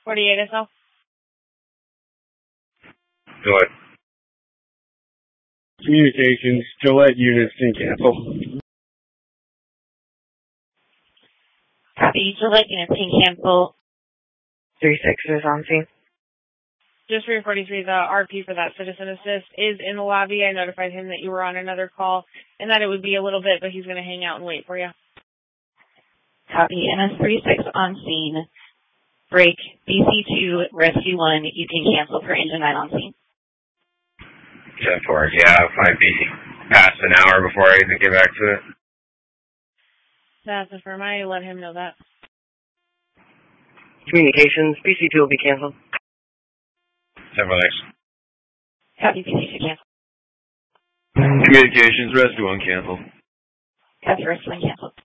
48 SL. Go ahead. Communications, Gillette units can cancel. Copy. Gillette units can cancel. 3-6 is on scene. Just for your 43, the RP for that citizen assist is in the lobby. I notified him that you were on another call and that it would be a little bit, but he's going to hang out and wait for you. Copy. MS-36 on scene. Break. BC2, Rescue 1, you can cancel for Engine 9 on scene. 10-4, yeah, might be past an hour before I even get back to it. That's affirm. I let him know that. Communications, PC2 will be canceled. 10-4, thanks. Copy. BC2 cancel. Communications, Rescue 1 cancel. Copy. Rescue 1 cancel.